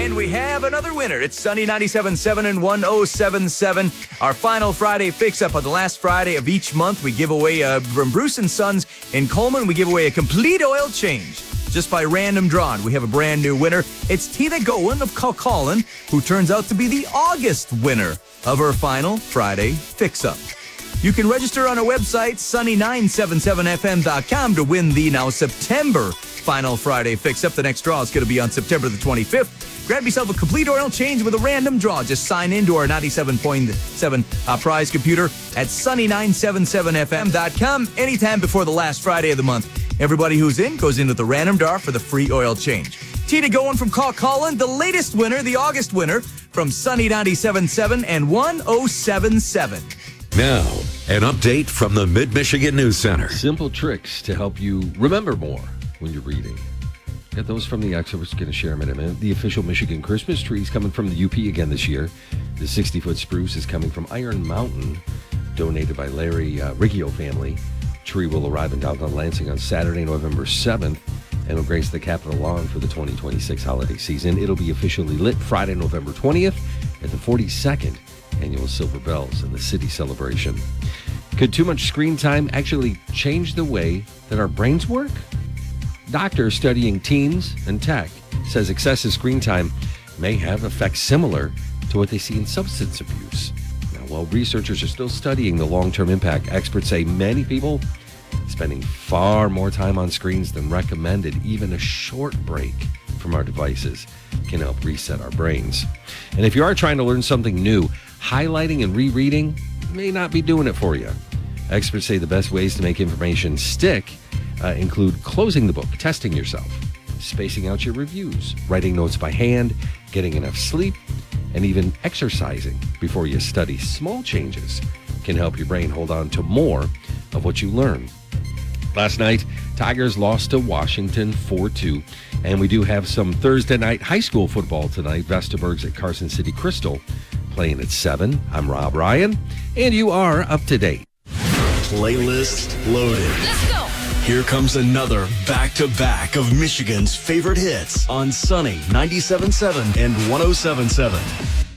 And we have another winner. It's Sunny 97.7 and 107.7. Our final Friday fix-up on the last Friday of each month. We give away from Bruce & Sons in Coleman. We give away a complete oil change just by random draw. We have a brand new winner. It's Tina Gowan of Calcolin, who turns out to be the August winner of her final Friday fix-up. You can register on our website, sunny977fm.com, to win the now September final Friday fix-up. The next draw is going to be on September the 25th. Grab yourself a complete oil change with a random draw. Just sign into our 97.7 prize computer at sunny977fm.com anytime before the last Friday of the month. Everybody who's in goes into the random draw for the free oil change. Tina Gowan from Calcolin, the latest winner, the August winner, from Sunny 97.7 and 107.7. Now, an update from the Mid-Michigan News Center. Simple tricks to help you remember more when you're reading. Got those from the experts. Going to share them in a minute. The official Michigan Christmas tree is coming from the UP again this year. The 60-foot spruce is coming from Iron Mountain, donated by Larry Riggio family. Tree will arrive in downtown Lansing on Saturday, November 7th, and will grace the Capitol lawn for the 2026 holiday season. It'll be officially lit Friday, November 20th at the 42nd Annual Silver Bells in the City Celebration. Could too much screen time actually change the way that our brains work? Doctors studying teens and tech says excessive screen time may have effects similar to what they see in substance abuse. Now, while researchers are still studying the long-term impact, experts say many people spending far more time on screens than recommended. Even a short break from our devices can help reset our brains. And if you are trying to learn something new, highlighting and rereading may not be doing it for you. Experts say the best ways to make information stick include closing the book, testing yourself, spacing out your reviews, writing notes by hand, getting enough sleep, and even exercising before you study. Small changes can help your brain hold on to more of what you learn. Last night, Tigers lost to Washington 4-2, and we do have some Thursday night high school football tonight. Vesterberg's at Carson City Crystal playing at 7. I'm Rob Ryan, and you are up to date. Playlist loaded. Let's go. Here comes another back-to-back of Michigan's favorite hits on Sunny 97.7 and 107.7.